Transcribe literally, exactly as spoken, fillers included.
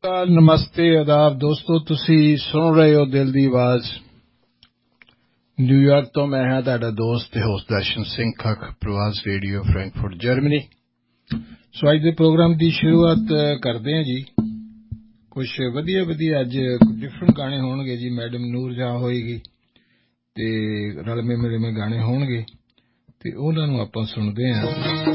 नमस्ते आदाब दोस्तों ਤੁਸੀਂ ਸੁਣ ਰਹੇ ਹੋ ਦਿਲ ਦੀ ਆਵਾਜ਼ ਨਿਊਯਾਰਕ ਤੋਂ ਮੈਂ ਹਾਂ ਤੁਹਾਡਾ ਦੋਸਤ ਤੇ ਹੋਸਟ ਦਰਸ਼ਨ ਸਿੰਘ ਖੱਖ ਪ੍ਰਵਾਸ ਰੇਡੀਓ ਫਰੈਂਕਫਰਟ ਜਰਮਨੀ ਸੋ ਅੱਜ ਦੇ ਪ੍ਰੋਗਰਾਮ ਦੀ ਸ਼ੁਰੂਆਤ ਕਰਦੇ ਹਾਂ ਜੀ ਕੁਝ ਵਧੀਆ ਵਧੀਆ ਅੱਜ ਡਿਫਰੈਂਟ ਗਾਣੇ ਹੋਣਗੇ ਜੀ ਮੈਡਮ ਨੂਰ ਜਹਾਂ ਹੋਏਗੀ ਤੇ ਰਲਵੇਂ ਮਿਲਵੇਂ ਗਾਣੇ ਹੋਣਗੇ ਤੇ ਉਹਨਾਂ ਨੂੰ ਆਪਾਂ ਸੁਣਦੇ ਹਾਂ